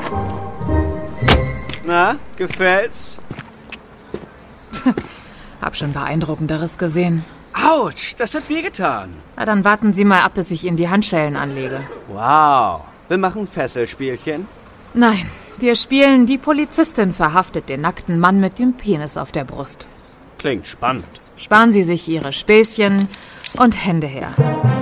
Na, gefällt's? Hab schon Beeindruckenderes gesehen. Autsch, das hat wehgetan. Na, dann warten Sie mal ab, bis ich Ihnen die Handschellen anlege. Wow, wir machen Fesselspielchen? Nein, wir spielen Die Polizistin verhaftet den nackten Mann mit dem Penis auf der Brust. Klingt spannend. Sparen Sie sich Ihre Späßchen und Hände her.